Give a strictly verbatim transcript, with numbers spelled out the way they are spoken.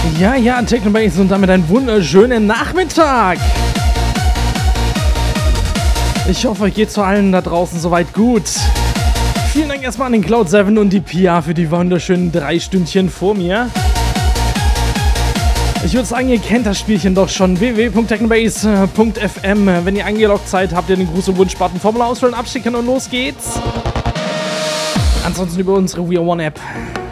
Ja, ja, Technobase und damit einen wunderschönen Nachmittag. Ich hoffe, euch geht zu allen da draußen soweit gut. Vielen Dank erstmal an den Cloud sieben und die Pia für die wunderschönen drei Stündchen vor mir. Ich würde sagen, ihr kennt das Spielchen doch schon. w w w punkt technobase punkt f m. Wenn ihr eingeloggt seid, habt ihr den Gruß- und Wunsch-Button, Formular ausfüllen, abschicken und los geht's. Ansonsten über unsere We Are One App.